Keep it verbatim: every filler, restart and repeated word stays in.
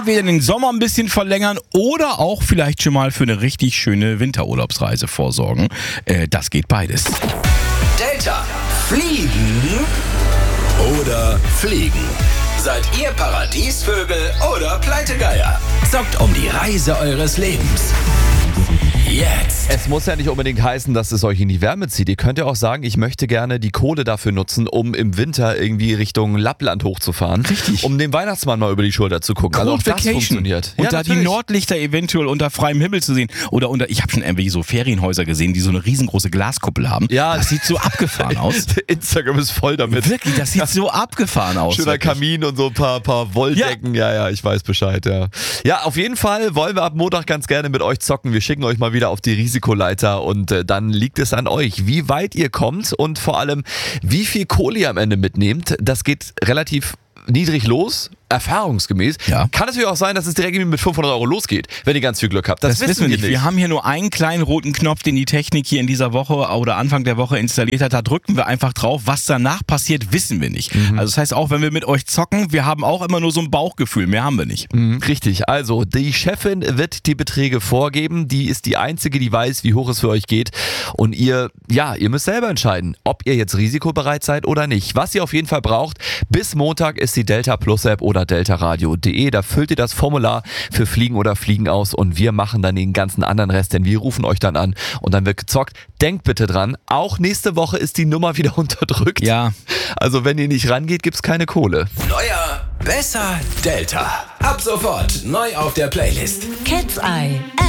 entweder den Sommer ein bisschen verlängern oder auch vielleicht schon mal für eine richtig schöne Winterurlaubsreise vorsorgen. Äh, das geht beides. Delta. Fliegen oder fliegen? Seid ihr Paradiesvögel oder Pleitegeier? Zockt um die Reise eures Lebens. Jetzt. Es muss ja nicht unbedingt heißen, dass es euch in die Wärme zieht. Ihr könnt ja auch sagen, ich möchte gerne die Kohle dafür nutzen, um im Winter irgendwie Richtung Lappland hochzufahren. Richtig. Um dem Weihnachtsmann mal über die Schulter zu gucken. Also auch das funktioniert. Und ja, da die natürlich. Nordlichter eventuell unter freiem Himmel zu sehen. Oder unter, ich habe schon irgendwelche so Ferienhäuser gesehen, die so eine riesengroße Glaskuppel haben. Ja. Das sieht so abgefahren aus. Instagram ist voll damit. Wirklich, das sieht so abgefahren aus. Schöner wirklich. Kamin und so ein paar, paar Wolldecken. Ja. ja, ja, ich weiß Bescheid, ja. Ja, auf jeden Fall wollen wir ab Montag ganz gerne mit euch zocken. Wir schicken euch mal wieder auf die Risikoleiter und äh, dann liegt es an euch, wie weit ihr kommt und vor allem, wie viel Kohle ihr am Ende mitnehmt. Das geht relativ niedrig los, erfahrungsgemäß. Ja. Kann natürlich auch sein, dass es direkt mit fünfhundert Euro losgeht, wenn ihr ganz viel Glück habt. Das, Das wissen wir nicht. Wir haben hier nur einen kleinen roten Knopf, den die Technik hier in dieser Woche oder Anfang der Woche installiert hat. Da drücken wir einfach drauf. Was danach passiert, wissen wir nicht. Mhm. Also das heißt, auch wenn wir mit euch zocken, wir haben auch immer nur so ein Bauchgefühl. Mehr haben wir nicht. Mhm, richtig. Also die Chefin wird die Beträge vorgeben. Die ist die Einzige, die weiß, wie hoch es für euch geht. Und ihr, ja, ihr müsst selber entscheiden, ob ihr jetzt risikobereit seid oder nicht. Was ihr auf jeden Fall braucht, bis Montag ist die Delta Plus App oder deltaradio punkt de. Da füllt ihr das Formular für Fliegen oder Fliegen aus und wir machen dann den ganzen anderen Rest, denn wir rufen euch dann an und dann wird gezockt. Denkt bitte dran, auch nächste Woche ist die Nummer wieder unterdrückt. Ja. Also wenn ihr nicht rangeht, gibt's keine Kohle. Neuer, besser Delta. Ab sofort neu auf der Playlist. Cat's Eye.